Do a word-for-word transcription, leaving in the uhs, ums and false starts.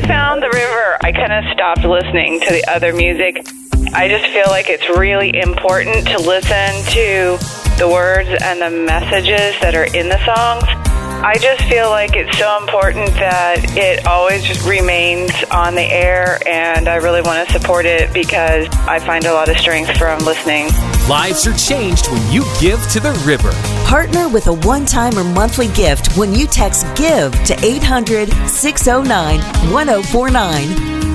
I found the river, I kind of stopped listening to the other music. I just feel like it's really important to listen to the words and the messages that are in the songs. I just feel like it's so important that it always remains on the air, and I really want to support it because I find a lot of strength from listening. Lives are changed when you give to the river. Partner with a one-time or monthly gift when you text GIVE to eight hundred, six oh nine, one oh four nine.